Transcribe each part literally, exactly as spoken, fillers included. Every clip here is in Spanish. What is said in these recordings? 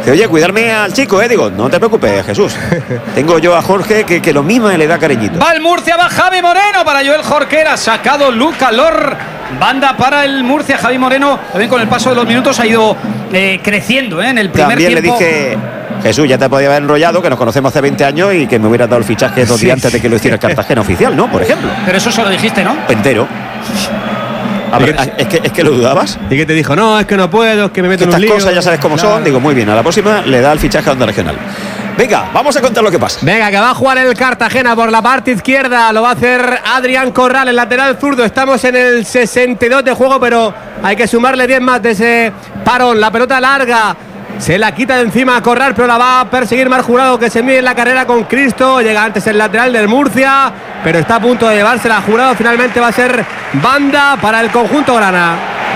oye, cuidarme al chico, eh. Digo, no te preocupes, Jesús. Tengo yo a Jorge que, que lo mismo le da cariñito. Va el Murcia, va Javi Moreno para Joel Jorquera. Sacado Luca Lor. Banda para el Murcia. Javi Moreno también con el paso de los minutos ha ido eh, creciendo eh, en el primer también tiempo. También le dije, Jesús, ya te podía haber enrollado, que nos conocemos hace veinte años y que me hubiera dado el fichaje dos días sí. antes de que lo hiciera el Cartagena oficial, ¿no? Por ejemplo. Pero eso se lo dijiste, ¿no? Entero. A ver, es, que, es que lo dudabas. ¿Y qué te dijo? No, es que no puedo, es que me meto en un lío. Estas cosas ya sabes cómo claro. son. Digo, muy bien, a la próxima le da el fichaje a Onda Regional. Venga, vamos a contar lo que pasa. Venga, que va a jugar el Cartagena por la parte izquierda. Lo va a hacer Adrián Corral, el lateral zurdo. Estamos en el sesenta y dos de juego, pero hay que sumarle diez más de ese parón. La pelota larga. Se la quita de encima a Corral, pero la va a perseguir Marc Jurado, que se mide en la carrera con Cristo. Llega antes el lateral del Murcia, pero está a punto de llevársela a Jurado. Finalmente va a ser banda para el conjunto grana.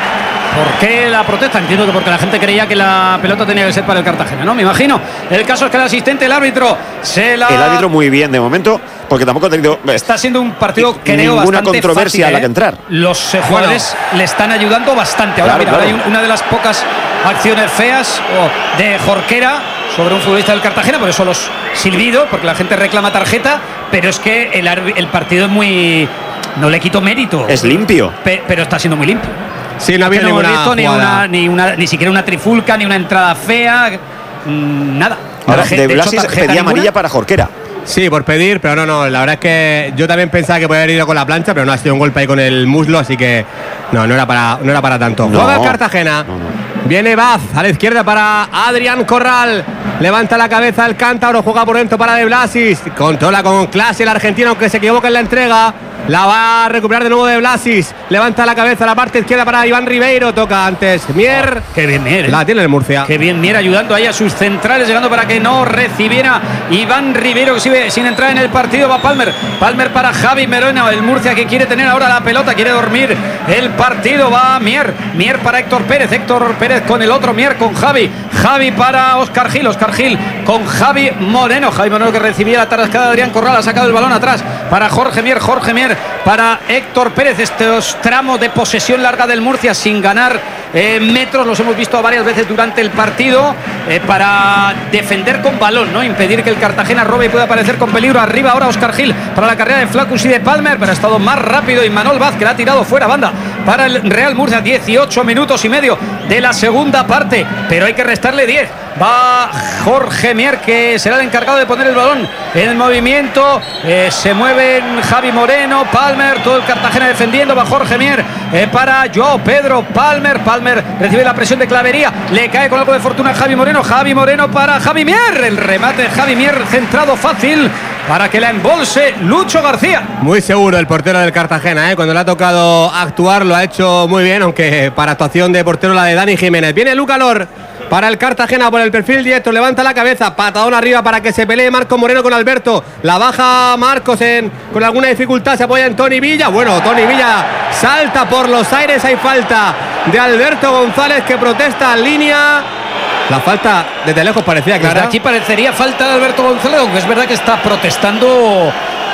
¿Por qué la protesta? Entiendo que porque la gente creía que la pelota tenía que ser para el Cartagena, ¿no? Me imagino. El caso es que el asistente, el árbitro, se la... El árbitro muy bien de momento, porque tampoco ha tenido... Está siendo un partido, creo, ninguna bastante controversia fácil, ¿eh? a la que entrar. Los eh, jugadores bueno. le están ayudando bastante. Ahora, claro, mira, claro. ahora hay una de las pocas acciones feas oh, de Jorquera sobre un futbolista del Cartagena, por eso los silbidos, porque la gente reclama tarjeta, pero es que el, el partido es muy... No le quito mérito. Es limpio. Pe, pero está siendo muy limpio. Sí, no había no ninguna visto ni, una, ni, una, ni siquiera una trifulca, ni una entrada fea, mmm, nada. Ahora, de Blasis pedía amarilla para Jorquera. Sí, por pedir, pero no, no, la verdad es que yo también pensaba que podía haber ido con la plancha, pero no ha sido un golpe ahí con el muslo, así que no, no era para, no era para tanto. No, juega el Cartagena, no, no. Viene Baz a la izquierda para Adrián Corral, levanta la cabeza el cántabro, juega por dentro para De Blasis, controla con clase el argentino, aunque se equivoca en la entrega. La va a recuperar de nuevo De Blasis. Levanta la cabeza a la parte izquierda para Iván Ribeiro. Toca antes Mier. Oh, qué bien Mier. ¿eh? La tiene el Murcia. Qué bien Mier ayudando ahí a sus centrales, llegando para que no recibiera Iván Ribeiro, que sigue sin entrar en el partido. Va Palmer. Palmer para Javi Moreno. El Murcia que quiere tener ahora la pelota, quiere dormir el partido. Va Mier. Mier para Héctor Pérez. Héctor Pérez con el otro Mier, con Javi. Javi para Óscar Gil. Óscar Gil con Javi Moreno. Javi Moreno que recibía la tarascada de Adrián Corral. Ha sacado el balón atrás para Jorge Mier. Jorge Mier para Héctor Pérez. Estos tramos de posesión larga del Murcia sin ganar eh, metros, los hemos visto varias veces durante el partido, eh, para defender con balón, ¿no? Impedir que el Cartagena robe y pueda aparecer con peligro. Arriba ahora Óscar Gil para la carrera de Flacus y de Palmer, pero ha estado más rápido y Manuel Vaz, que la ha tirado fuera banda para el Real Murcia. Dieciocho minutos y medio de la segunda parte, pero hay que restarle diez. Va Jorge Mier, que será el encargado de poner el balón en el movimiento. Eh, se mueven Javi Moreno, Palmer, todo el Cartagena defendiendo. Va Jorge Mier eh, para Joao Pedro, Palmer. Palmer recibe la presión de Clavería, le cae con algo de fortuna Javi Moreno. Javi Moreno para Javi Mier. El remate de Javi Mier centrado fácil para que la embolse Lucho García. Muy seguro el portero del Cartagena, ¿eh? Cuando le ha tocado actuar lo ha hecho muy bien, aunque para actuación de portero la de Dani Jiménez. Viene Luca Lor para el Cartagena por el perfil directo, levanta la cabeza, patadón arriba para que se pelee Marcos Moreno con Alberto. La baja Marcos en, con alguna dificultad, se apoya en Tony Villa. Bueno, Tony Villa salta por los aires, hay falta de Alberto González, que protesta en línea. La falta desde lejos parecía clara. Desde aquí parecería falta de Alberto González, aunque es verdad que está protestando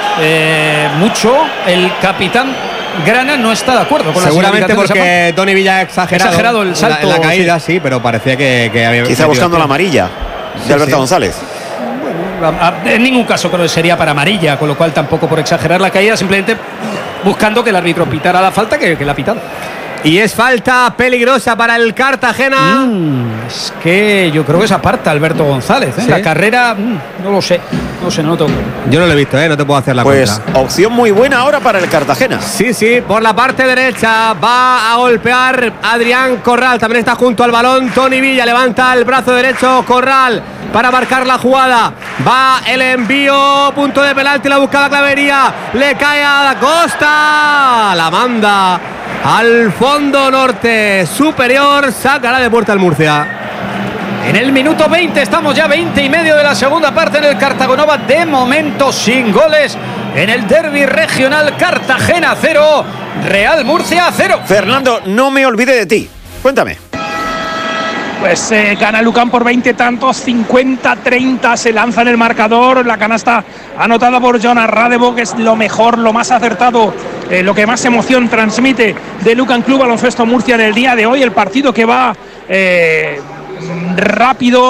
eh, mucho el capitán Grana. No está de acuerdo con seguramente porque Tony Villa ha exagerado, exagerado el salto, la, la caída, sí, pero parecía que, que había quizá buscando la amarilla de sí, Alberto sí. González. Bueno, en ningún caso creo que sería para amarilla, con lo cual tampoco por exagerar la caída, simplemente buscando que el árbitro pitara la falta que, que la ha pitado. Y es falta peligrosa para el Cartagena. Mm, es que yo creo que se aparta Alberto González, ¿eh? ¿Sí? La carrera, mm, no lo sé, no sé, no lo tengo. Yo no lo he visto, ¿eh? No te puedo hacer la pues cuenta. Pues opción muy buena ahora para el Cartagena. Sí, sí, por la parte derecha va a golpear Adrián Corral. También está junto al balón Tony Villa. Levanta el brazo derecho Corral para marcar la jugada. Va el envío, punto de penalti, la buscaba Clavería. Le cae a la Costa. La manda al fondo norte superior, sacará de puerta el Murcia. En el minuto veinte, estamos ya veinte y medio de la segunda parte en el Cartagonova, de momento sin goles en el derbi regional. Cartagena cero, Real Murcia cero. Fernando, no me olvide de ti, cuéntame. Pues eh, gana Lucan por veinte tantos, cincuenta treinta, se lanza en el marcador. La canasta anotada por Jonas Radebo, que es lo mejor, lo más acertado, eh, lo que más emoción transmite de Lucan Club Baloncesto Murcia en el día de hoy. El partido que va eh, rápido.